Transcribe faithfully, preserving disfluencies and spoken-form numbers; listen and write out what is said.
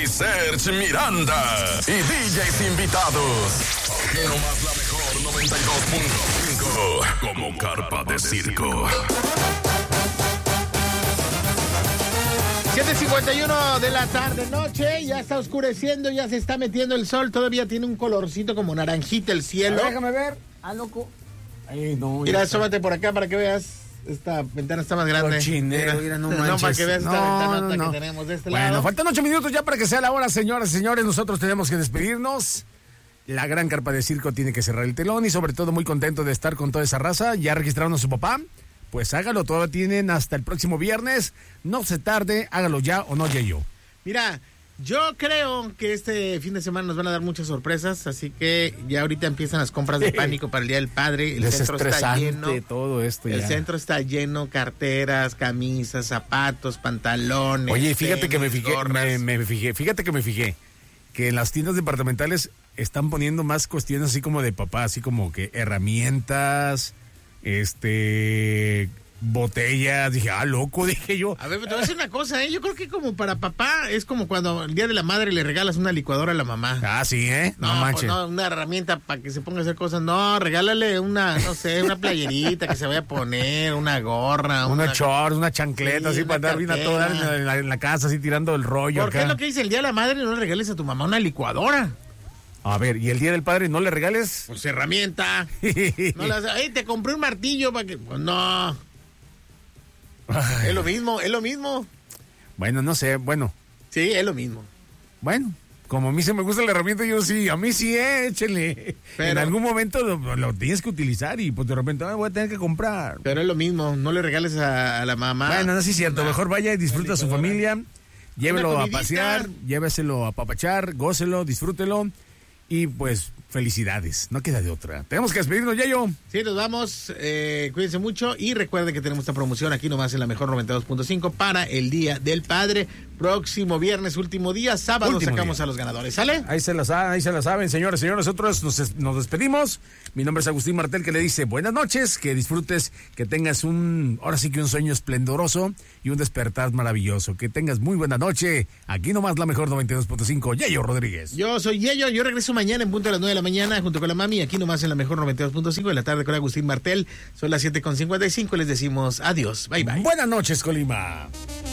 y Serge Miranda. Y D Js invitados. Aquí nomás la mejor noventa y dos punto cinco. Como carpa de circo. siete cincuenta y uno de la tarde, noche, ya está oscureciendo, ya se está metiendo el sol, todavía tiene un colorcito como naranjita el cielo. Ver, déjame ver. Ah, loco. Ay, no. Mira, asómate por acá para que veas. Esta ventana está más grande. Cochinero, mira, mira, no manches. No, para que veas esta no, ventanota no. que tenemos de este bueno, lado. Bueno, faltan ocho minutos ya para que sea la hora, señoras y señores. Nosotros tenemos que despedirnos. La gran carpa de circo tiene que cerrar el telón y sobre todo muy contento de estar con toda esa raza. Ya registraron a su papá. Pues hágalo, todavía tienen hasta el próximo viernes. No se tarde, hágalo ya o no, Yayo. Mira, yo creo que este fin de semana nos van a dar muchas sorpresas, así que ya ahorita empiezan las compras de pánico para el Día del Padre. El centro está lleno. Todo esto ya. El centro está lleno, carteras, camisas, zapatos, pantalones. Oye, fíjate tenis, que me fijé, me, me fijé, fíjate que me fijé que en las tiendas departamentales están poniendo más cuestiones así como de papá, así como que herramientas, este, botellas. Dije, ah, loco, dije yo. A ver, te voy a decir una cosa, ¿eh? Yo creo que como para papá es como cuando el Día de la Madre le regalas una licuadora a la mamá. Ah, sí, ¿eh? No, No manches. pues no, una herramienta para que se ponga a hacer cosas. No, regálale una, no sé, una playerita que se vaya a poner, una gorra. Una, una shorts, una chancleta, sí, así una para andar bien a toda en la, en, la, en la casa, así tirando el rollo. ¿Por qué es lo que dice el Día de la Madre? No le regales a tu mamá una licuadora. A ver, ¿y el Día del Padre no le regales? Pues herramienta. No las, hey, te compré un martillo para que... Pues no. Ay. Es lo mismo, es lo mismo. Bueno, no sé, bueno. Sí, es lo mismo. Bueno, como a mí se me gusta la herramienta, yo sí, a mí sí, eh, échenle. Pero, en algún momento lo, lo tienes que utilizar y pues de repente ah, voy a tener que comprar. Pero es lo mismo, no le regales a, a la mamá. Bueno, no sí es cierto, una, mejor vaya y disfruta a su familia, llévelo a pasear, lléveselo a papachar, gócelo, disfrútelo. Y pues, felicidades, no queda de otra. Tenemos que despedirnos, Yayo. Sí, nos vamos, eh, cuídense mucho y recuerden que tenemos esta promoción aquí nomás en la mejor noventa y dos punto cinco para el Día del Padre. Próximo viernes, último día, sábado último sacamos día. A los ganadores, ¿sale? Ahí se la saben, ahí se la saben, señores, señores, nosotros nos, nos despedimos. Mi nombre es Agustín Martel, que le dice buenas noches, que disfrutes, que tengas un, ahora sí que un sueño esplendoroso y un despertar maravilloso. Que tengas muy buena noche. Aquí nomás la mejor noventa y dos punto cinco, Yayo Rodríguez. Yo soy Yayo, yo regreso mañana en punto de las nueve de la mañana junto con la mami, aquí nomás en la mejor noventa y dos punto cinco de la tarde con Agustín Martel. Son las siete con cincuenta y cinco, les decimos adiós, bye bye. Buenas noches, Colima.